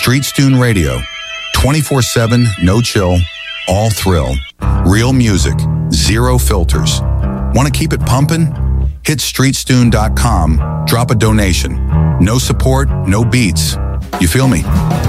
Street Stune Radio. 24/7, no chill, all thrill. Real music, zero filters. Want to keep it pumping? Hit streetstune.com, drop a donation. No support, no beats. You feel me?